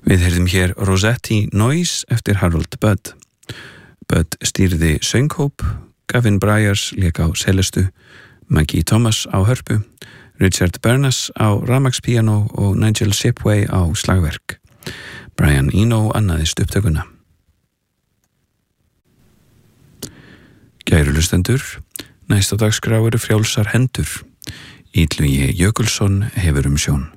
Við heyrðum hér Rosetti Noise eftir Harold Budd. Budd stýrði sönghóp, Gavin Bryars lék á cellistu, Maggie Thomas á hörpu, Richard Bernas á rafmagnspíanó og Nigel Shipway á slagverk. Brian Eno annaðist upptökuna. Kæru hlustendur, næsta dagskrá eru frjálsar hendur. Illugi Jökulsson hefur umsjón.